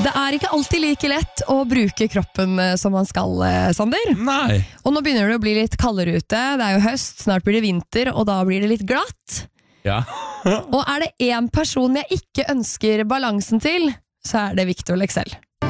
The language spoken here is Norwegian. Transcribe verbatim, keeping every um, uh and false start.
Det er ikke alltid like lett å bruke kroppen som man skal, Sander. Nei. Og nå begynner det å bli litt kaldere ute, det er jo høst, snart blir det vinter, og da blir det litt glatt. Ja. Og er det en person jeg ikke ønsker balansen til, så er det Victor Lexell.